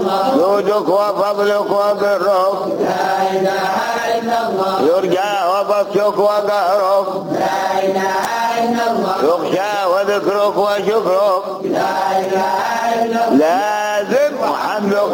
جودك وفضلك وبرك لا إله إلا الله يرجى وبطشك وقهرك لا إله إلا الله يخشى وذكرك وشكرك لا إله إلا الله لازم محمد